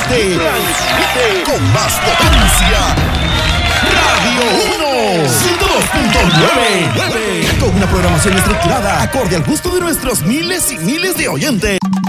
transmite con más potencia. Radio 1, 102.9, con una programación estructurada acorde al gusto de nuestros miles y miles de oyentes.